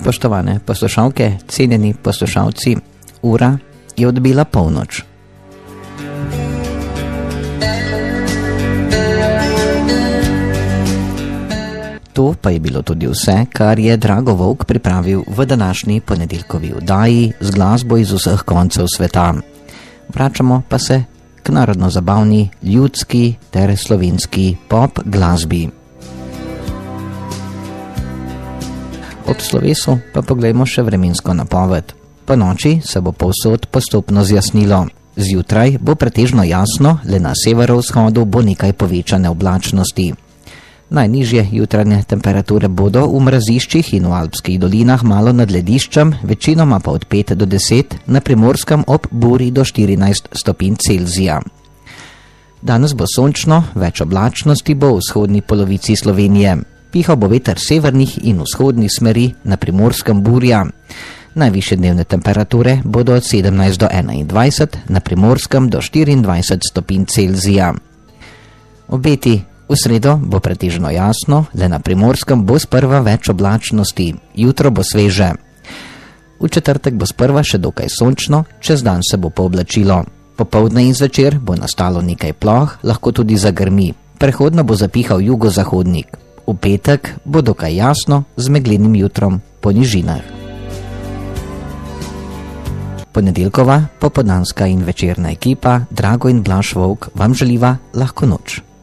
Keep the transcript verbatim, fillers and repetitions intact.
Spoštovane poslušalke, cenjeni poslušalci, ura je odbila polnoč. To pa je bilo tudi vse, kar je Drago Vovk pripravil v današnji ponedeljkovi oddaji z glasbo iz vseh koncev sveta. Vračamo pa se k narodno-zabavni, ljudski ter slovenski pop glasbi. Ob slovesu pa poglejmo še vremensko napoved. Po noči se bo povsod postopno zjasnilo. Zjutraj bo pretežno jasno, le na severovzhodu bo nekaj povečane oblačnosti. Najnižje jutranje temperature bodo v mraziščih in v alpskih dolinah malo nad lediščem, večinoma pa od pet do deset, na Primorskem ob Buri do štirinajst stopinj Celzija. Danes bo sončno, več oblačnosti bo v vzhodni polovici Slovenije. Pihal bo veter severnih in vzhodnih smeri, na Primorskem burja. Najvišje dnevne temperature bodo od sedemnajst do enaindvajset, na Primorskem do štiriindvajset stopinj Celzija. Obeti: v sredo bo pretežno jasno, le na Primorskem bo sprva več oblačnosti, jutro bo sveže. V četrtek bo sprva še dokaj sončno, čez dan se bo pooblačilo. Popoldne in zvečer bo nastalo nekaj ploh, lahko tudi zagrmi. Prehodno bo zapihal jugozahodnik. V petek bo dokaj jasno, z meglenim jutrom po nižinah. Ponedeljkova, popoldanska in večerna ekipa Drago in Blaž Vovk vam želiva lahko noč.